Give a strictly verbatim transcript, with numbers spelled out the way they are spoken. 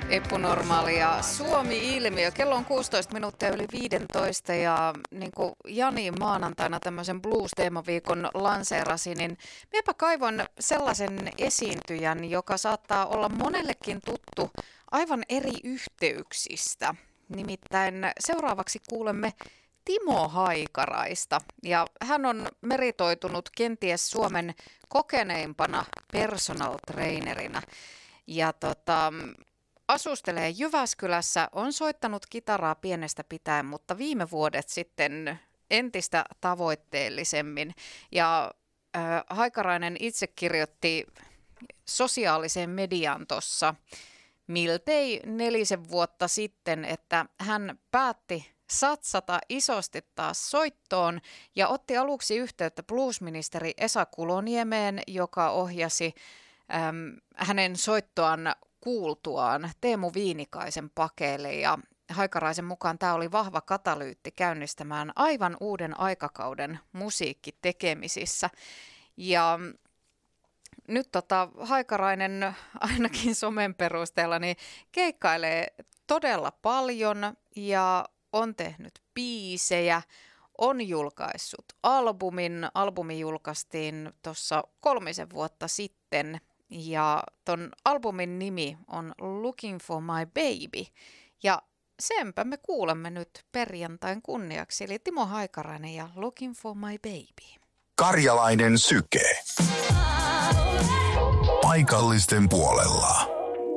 Epänormaali ja Suomi-ilmiö. Kello on kuusitoista minuuttia yli viisitoista ja niin kuin Jani maanantaina tämmöisen blues-teemaviikon lanseerasi, niin minäpä kaivon sellaisen esiintyjän, joka saattaa olla monellekin tuttu aivan eri yhteyksistä. Nimittäin seuraavaksi kuulemme Timo Haikaraista ja hän on meritoitunut kenties Suomen kokeneimpana personal trainerina. Ja tota... Asustelee Jyväskylässä, on soittanut kitaraa pienestä pitäen, mutta viime vuodet sitten entistä tavoitteellisemmin. Ja äh, Haikarainen itse kirjoitti sosiaaliseen mediaan tuossa miltei nelisen vuotta sitten, että hän päätti satsata isosti taas soittoon ja otti aluksi yhteyttä bluesministeri Esa Kuloniemeen, joka ohjasi äm, hänen soittoaan kuultuaan Teemu Viinikaisen pakeille, ja Haikaraisen mukaan tämä oli vahva katalyytti käynnistämään aivan uuden aikakauden musiikkitekemisissä. Ja nyt tota, Haikarainen ainakin somen perusteella niin keikkailee todella paljon ja on tehnyt biisejä, on julkaissut albumin. Albumi julkaistiin tuossa kolmisen vuotta sitten. Ja ton albumin nimi on Looking for my baby. Ja senpä me kuulemme nyt perjantain kunniaksi. Eli Timo Haikarainen ja Looking for my baby. Karjalainen syke. Paikallisten puolella.